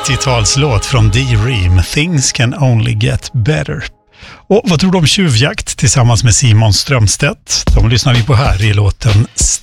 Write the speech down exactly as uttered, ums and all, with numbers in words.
nittiotalslåt från D-Ream, Things Can Only Get Better. Och vad tror du om Tjuvjakt tillsammans med Simon Strömstedt? De lyssnar vi på här i låten